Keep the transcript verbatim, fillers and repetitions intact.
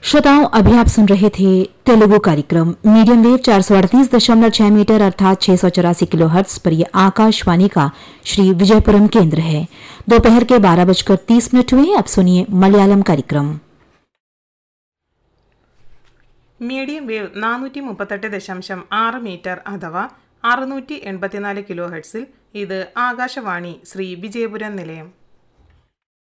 श्रोताओं, अभी आप सुन रहे थे तेलुगु कार्यक्रम मीडियम वेव चार सौ अड़तीस दशमलव छह मीटर अर्थात छह सौ चौरासी किलो हर्ट्स पर यह आकाशवाणी का श्री विजयपुरम केंद्र है। दोपहर के बारह बजकर तीस मिनट हुए। अब सुनिए मलयालम कार्यक्रम। മീഡിയം വേവ് നാനൂറ്റി മുപ്പത്തെട്ട് ദശാംശം ആറ് മീറ്റർ അഥവാ അറുന്നൂറ്റി എൺപത്തിനാല് കിലോ ഹെർട്സിൽ ഇത് ആകാശവാണി ശ്രീ വിജയപുരം നിലയം.